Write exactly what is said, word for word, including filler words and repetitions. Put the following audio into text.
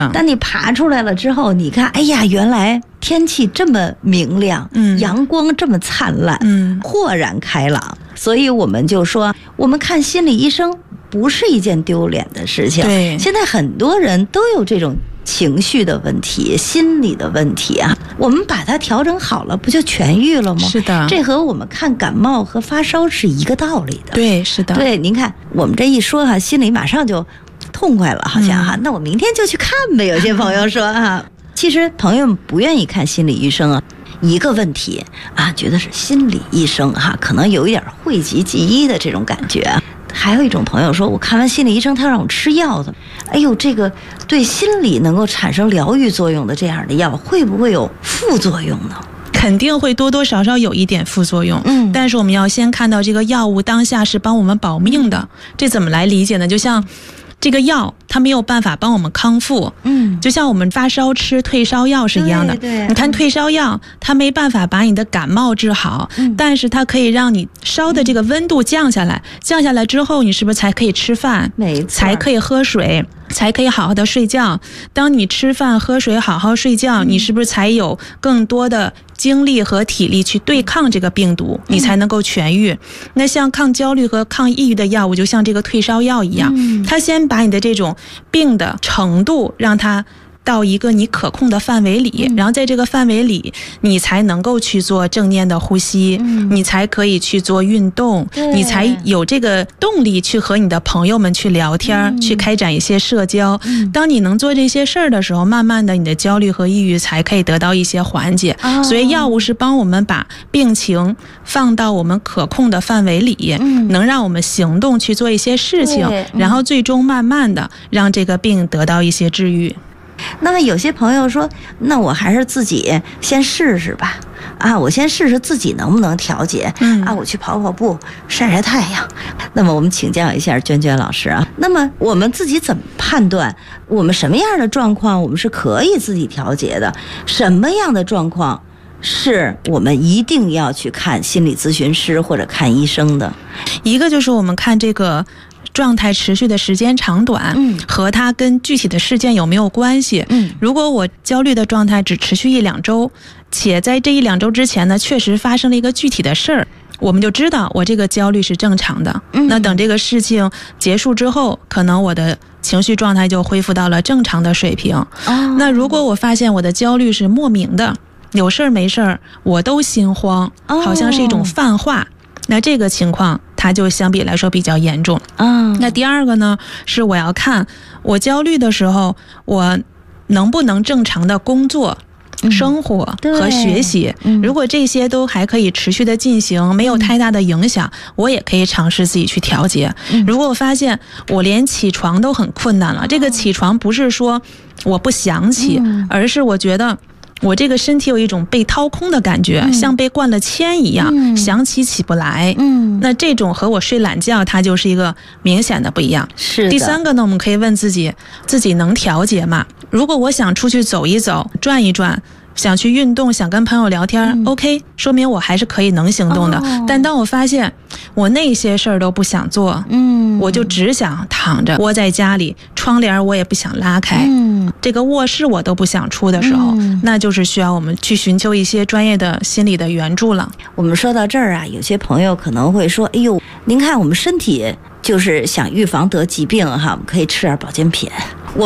当你爬出来了之后，你看，哎呀，原来天气这么明亮，嗯，阳光这么灿烂，嗯，豁然开朗。所以我们就说，我们看心理医生不是一件丢脸的事情。 对， 现在很多人都有这种情绪的问题、心理的问题啊，我们把它调整好了，不就痊愈了吗？ 是的， 这和我们看感冒和发烧是一个道理的。 对，是的。 对，您看我们这一说哈，心里马上就痛快了，好像哈、嗯，那我明天就去看呗。有些朋友说哈，其实朋友们不愿意看心理医生啊，一个问题啊，觉得是心理医生哈，可能有一点讳疾忌医的这种感觉。还有一种朋友说，我看完心理医生，他让我吃药的，哎呦，这个对心理能够产生疗愈作用的这样的药，会不会有副作用呢？ 肯定会多多少少有一点副作用，嗯，但是我们要先看到这个药物当下是帮我们保命的，这怎么来理解呢？就像这个药它没有办法帮我们康复，嗯，就像我们发烧吃退烧药是一样的。 对对， 你看退烧药它没办法把你的感冒治好，嗯，但是它可以让你烧的这个温度降下来，降下来之后你是不是才可以吃饭， 没错， 才可以喝水，才可以好好的睡觉。当你吃饭喝水好好睡觉，你是不是才有更多的精力和体力去对抗这个病毒，你才能够痊愈。那像抗焦虑和抗抑郁的药物，就像这个退烧药一样，它先把你的这种病的程度让它到一个你可控的范围里，然后在这个范围里你才能够去做正念的呼吸，嗯，你才可以去做运动，你才有这个动力去和你的朋友们去聊天，嗯，去开展一些社交，嗯，当你能做这些事儿的时候，慢慢的你的焦虑和抑郁才可以得到一些缓解，哦，所以药物是帮我们把病情放到我们可控的范围里，嗯，能让我们行动去做一些事情，嗯，然后最终慢慢的让这个病得到一些治愈。 那么有些朋友说，那我还是自己先试试吧，啊，我先试试自己能不能调节，嗯，啊，我去跑跑步，晒晒太阳。那么我们请教一下娟娟老师啊，那么我们自己怎么判断我们什么样的状况我们是可以自己调节的，什么样的状况是我们一定要去看心理咨询师或者看医生的？ 一个就是我们看这个状态持续的时间长短，嗯，和它跟具体的事件有没有关系，嗯，如果我焦虑的状态只持续一两周，且在这一两周之前呢，确实发生了一个具体的事儿，我们就知道我这个焦虑是正常的，嗯，那等这个事情结束之后，可能我的情绪状态就恢复到了正常的水平，哦，那如果我发现我的焦虑是莫名的，有事儿没事儿我都心慌，好像是一种泛化，那这个情况它就相比来说比较严重。嗯，那第二个呢，是我要看我焦虑的时候，我能不能正常的工作、嗯、生活和学习，嗯，如果这些都还可以持续的进行，没有太大的影响，嗯，我也可以尝试自己去调节，嗯，如果我发现我连起床都很困难了，这个起床不是说我不想起，嗯，而是我觉得我这个身体有一种被掏空的感觉，嗯，像被灌了铅一样，嗯，想起起不来，嗯，那这种和我睡懒觉它就是一个明显的不一样。 是的。 第三个呢，我们可以问自己，自己能调节吗？如果我想出去走一走，转一转，想去运动，想跟朋友聊天，嗯，OK， 说明我还是可以能行动的，哦，但当我发现我那些事儿都不想做，嗯，我就只想躺着窝在家里，窗帘我也不想拉开，嗯，这个卧室我都不想出的时候，嗯，那就是需要我们去寻求一些专业的心理的援助了。 我们说到这儿啊，有些朋友可能会说，哎呦，您看我们身体就是想预防得疾病哈，我们可以吃点保健品。